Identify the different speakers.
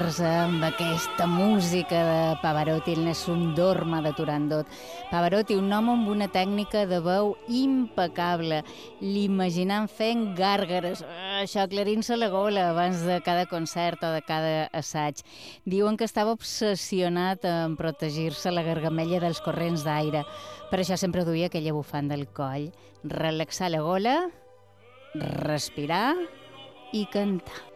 Speaker 1: amb aquesta música de Pavarotti, il Nessun Dorma de Turandot. Pavarotti, un home amb una tècnica de veu impecable. L'imaginem fent gàrgares, això, aclarint-se la gola abans de cada concert o de cada assaig. Diuen que estava obsessionat en protegir-se la gargamella dels corrents d'aire. Per això sempre duia aquella bufanda al coll. Relaxar la gola, respirar i cantar.